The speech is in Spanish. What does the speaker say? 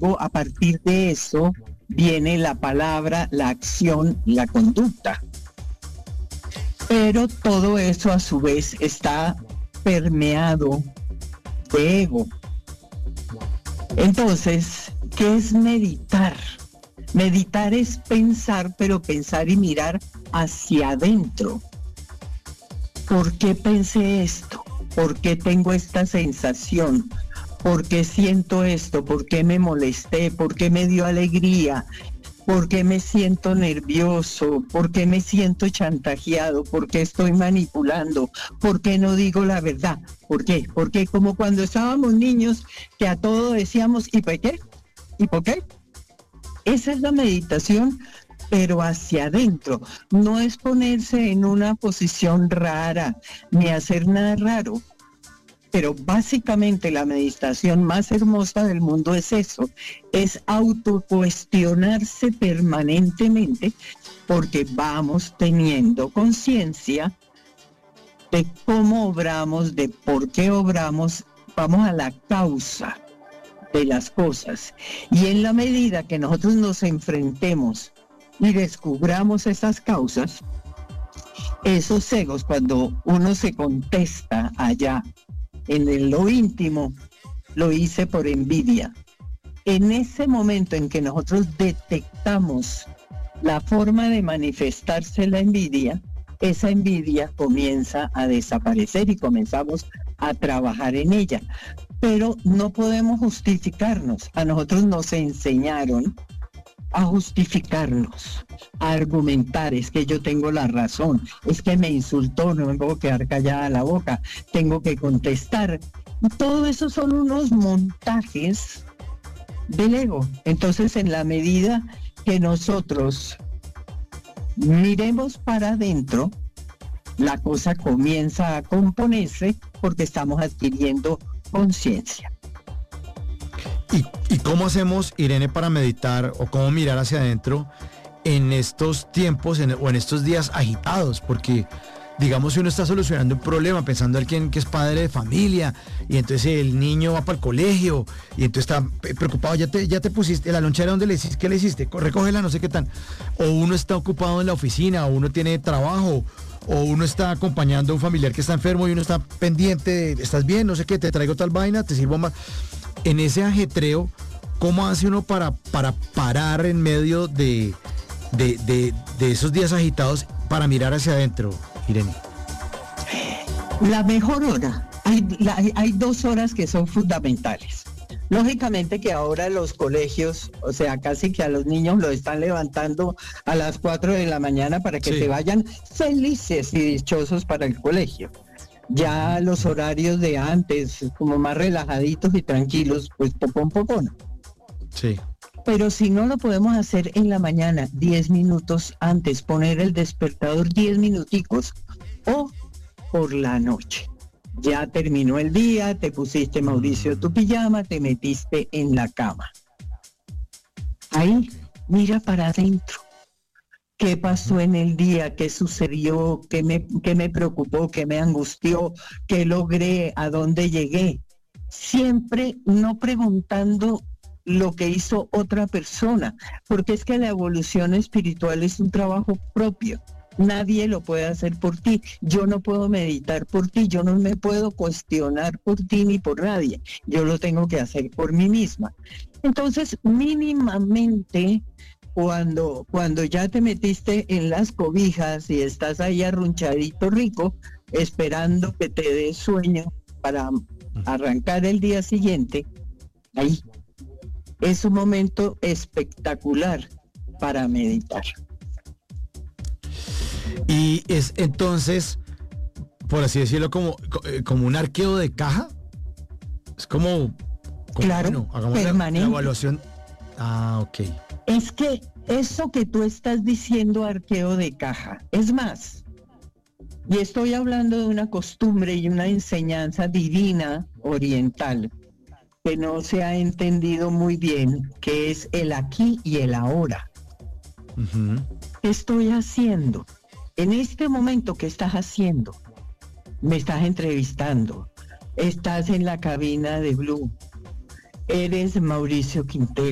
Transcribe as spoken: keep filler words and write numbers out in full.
luego a partir de eso viene la palabra, la acción, la conducta. Pero todo eso a su vez está permeado de ego. Entonces, ¿qué es meditar? Meditar es pensar, pero pensar y mirar hacia adentro. ¿Por qué pensé esto? ¿Por qué tengo esta sensación? ¿Por qué siento esto? ¿Por qué me molesté? ¿Por qué me dio alegría? ¿Por qué me siento nervioso? ¿Por qué me siento chantajeado? ¿Por qué estoy manipulando? ¿Por qué no digo la verdad? ¿Por qué? Porque como cuando estábamos niños, que a todo decíamos, ¿y por qué? ¿Y por qué? Esa es la meditación, pero hacia adentro. No es ponerse en una posición rara, ni hacer nada raro. Pero básicamente la meditación más hermosa del mundo es eso, es autocuestionarse permanentemente porque vamos teniendo conciencia de cómo obramos, de por qué obramos, vamos a la causa de las cosas. Y en la medida que nosotros nos enfrentemos y descubramos esas causas, esos egos, cuando uno se contesta allá, en lo íntimo, lo hice por envidia. En ese momento en que nosotros detectamos la forma de manifestarse la envidia, esa envidia comienza a desaparecer y comenzamos a trabajar en ella. Pero no podemos justificarnos. A nosotros nos enseñaron a justificarnos, a argumentar, es que yo tengo la razón, es que me insultó, no me puedo quedar callada la boca, tengo que contestar. Y todo eso son unos montajes del ego. Entonces, en la medida que nosotros miremos para adentro, la cosa comienza a componerse porque estamos adquiriendo conciencia. ¿Y, ¿Y cómo hacemos, Irene, para meditar o cómo mirar hacia adentro en estos tiempos en, o en estos días agitados? Porque, digamos, si uno está solucionando un problema, pensando en alguien que es padre de familia, y entonces el niño va para el colegio, y entonces está preocupado, ya te, ya te pusiste, la lonchera, ¿dónde le hiciste? ¿Qué le hiciste? Recógela, no sé qué tan. O uno está ocupado en la oficina, o uno tiene trabajo, o uno está acompañando a un familiar que está enfermo y uno está pendiente de, ¿estás bien? No sé qué, te traigo tal vaina, te sirvo más. En ese ajetreo, ¿cómo hace uno para, para parar en medio de, de, de, de esos días agitados para mirar hacia adentro, Irene? La mejor hora, hay, la, hay dos horas que son fundamentales. Lógicamente que ahora los colegios, o sea, casi que a los niños los están levantando a las cuatro de la mañana para que sí. se vayan felices y dichosos para el colegio. Ya los horarios de antes, como más relajaditos y tranquilos, pues popón, popón. Sí. Pero si no lo podemos hacer en la mañana, diez minutos antes, poner el despertador diez minuticos, o por la noche. Ya terminó el día, te pusiste, Mauricio, tu pijama, te metiste en la cama. Ahí, mira para adentro. ¿Qué pasó en el día? ¿Qué sucedió? ¿Qué me, qué me preocupó? ¿Qué me angustió? ¿Qué logré? ¿A dónde llegué? Siempre no preguntando lo que hizo otra persona, porque es que la evolución espiritual es un trabajo propio. Nadie lo puede hacer por ti. Yo no puedo meditar por ti. Yo no me puedo cuestionar por ti ni por nadie. Yo lo tengo que hacer por mí misma. Entonces, mínimamente, cuando, cuando ya te metiste en las cobijas y estás ahí arrunchadito rico, esperando que te dé sueño para arrancar el día siguiente, ahí es un momento espectacular para meditar. Y es entonces, por así decirlo, como, como un arqueo de caja. Es como, como claro, bueno, hagamos permanente. La, la evaluación. Ah, ok. Es que eso que tú estás diciendo, arqueo de caja, es más, y estoy hablando de una costumbre y una enseñanza divina oriental que no se ha entendido muy bien, que es el aquí y el ahora. Uh-huh. ¿Qué estoy haciendo? En este momento, ¿qué estás haciendo? Me estás entrevistando, estás en la cabina de Blue, eres Mauricio Quintero.